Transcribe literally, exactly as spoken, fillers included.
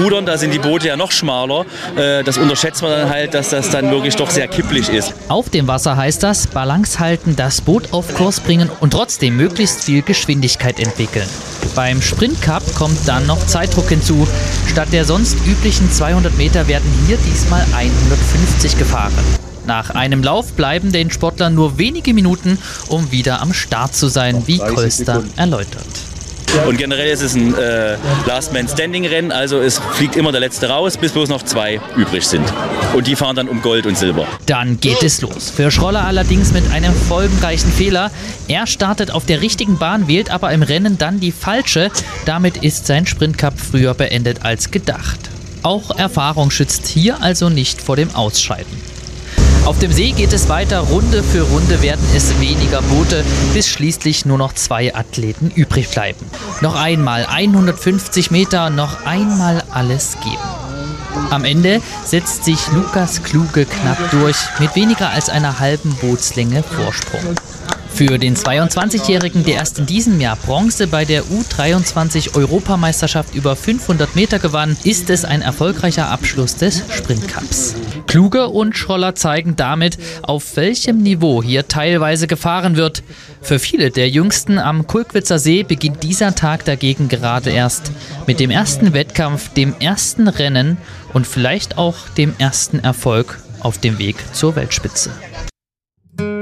Rudern, da sind die Boote ja noch schmaler. Äh, das unterschätzt man dann halt, dass das dann wirklich doch sehr kipplig ist. Auf dem Wasser heißt das, Balance halten, das Boot auf Kurs bringen und trotzdem möglichst viel Geschwindigkeit entwickeln. Beim Sprint Cup kommt dann noch Zeitdruck hinzu. Statt der sonst üblichen zweihundert Meter werden hier diesmal hundertfünfzig gefahren. Nach einem Lauf bleiben den Sportlern nur wenige Minuten, um wieder am Start zu sein, wie Kolster erläutert. Und generell ist es ein äh, Last-Man-Standing-Rennen, also es fliegt immer der Letzte raus, bis bloß noch zwei übrig sind. Und die fahren dann um Gold und Silber. Dann geht es los. Für Schroller allerdings mit einem folgenreichen Fehler. Er startet auf der richtigen Bahn, wählt aber im Rennen dann die falsche. Damit ist sein Sprintcup früher beendet als gedacht. Auch Erfahrung schützt hier also nicht vor dem Ausscheiden. Auf dem See geht es weiter, Runde für Runde werden es weniger Boote, bis schließlich nur noch zwei Athleten übrig bleiben. Noch einmal hundertfünfzig Meter, noch einmal alles geben. Am Ende setzt sich Lukas Kluge knapp durch, mit weniger als einer halben Bootslänge Vorsprung. Für den zweiundzwanzigjährigen, der erst in diesem Jahr Bronze bei der U dreiundzwanzig Europameisterschaft über fünfhundert Meter gewann, ist es ein erfolgreicher Abschluss des Sprintcups. Kluge und Schroller zeigen damit, auf welchem Niveau hier teilweise gefahren wird. Für viele der Jüngsten am Kulkwitzer See beginnt dieser Tag dagegen gerade erst mit dem ersten Wettkampf, dem ersten Rennen und vielleicht auch dem ersten Erfolg auf dem Weg zur Weltspitze.